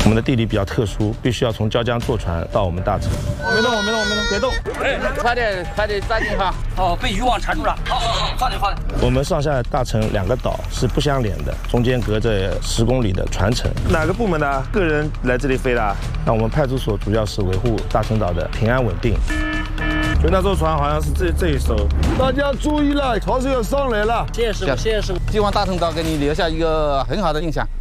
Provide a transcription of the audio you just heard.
们的地理比较特殊，必须要从椒江坐船到我们大城。 我没动，别动。 哎，快点抓紧哈！ 哦，被渔网缠住了。好，放点。 我们上下大城2个岛是不相连的，中间隔着10公里的船程。 哪个部门的个人来这里飞的？ 那我们派出所主要是维护大陈岛的平安稳定。 就那艘船好像是这一艘。大家注意了，潮水要上来了。 谢谢师傅。 希望大陈岛给你留下一个很好的印象。